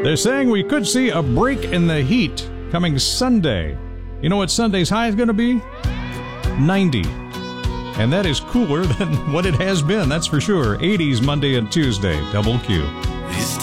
They're saying we could see a break in the heat coming Sunday. You know what Sunday's high is going to be? 90. And that is cooler than what it has been, that's for sure. 80s Monday and Tuesday. Double Q.